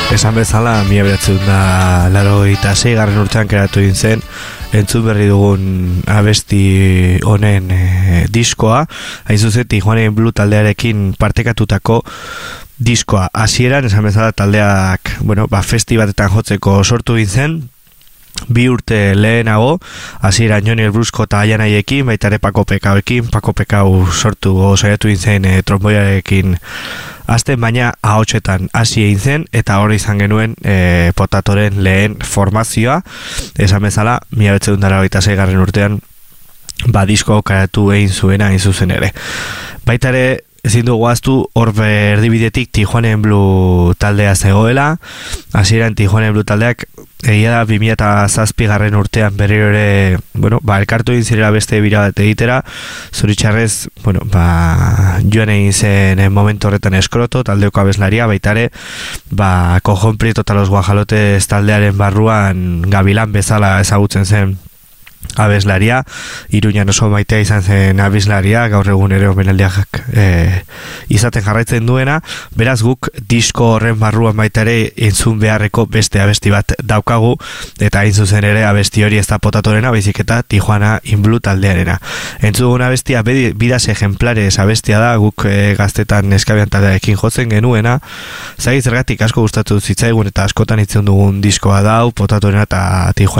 Esan bezala, 1986 garren urtean kreatu egin zen, entzun berri dugun abesti honen diskoa, hain zuzen Tijuana Blue taldearekin partekatutako diskoa. Hasieran, esan bezala taldeak, festibatetan jotzeko sortu egin zen, 2 urte lehenago, hasieran Johnny el Brusco eta Aianaiekin, baita ere Paco Pekauekin, Paco Pekau sortu saiatu egin zen tromboiarekin azten, baina ahotsetan hasi egin zen, eta hori izan genuen Potatoren lehen formazioa, esan bezala, 1986 garren urtean, disko karatu egin zuena hain zuzen ere. Baita ere, ezin dugu ahaztu hor erdibidetik Tijuana Blue taldea zegoela. Hasieran Tijuana Blue taldeak egia da 2007 garren urtean berriro ere, elkartu egin zirela beste bira bat egitera, zoritxarrez, joan egin zen momentu horretan Eskroto, taldeoko abeslaria, baita ere, Cojón Prieto eta los Guajalotes taldearen barruan Gavilán bezala ezagutzen zen abeslaria, Iruñan oso maitea izan zen abeslaria, gaur egun ere omenaldiak izaten jarraitzen duena. Beraz guk disko horren barruan baita ere entzun beharreko beste abesti bat daukagu, eta hain zuzen ere abesti hori ez da Potatorena, baizik eta Tijuana Blue taldearena. Entzun abestia Vidas Ejemplares abestia da, guk gaztetan eskabian taldearekin jotzen genuena, zergatik asko gustatu zitzaigun eta askotan itzen dugun diskoa dau, Potatorena eta Tijuana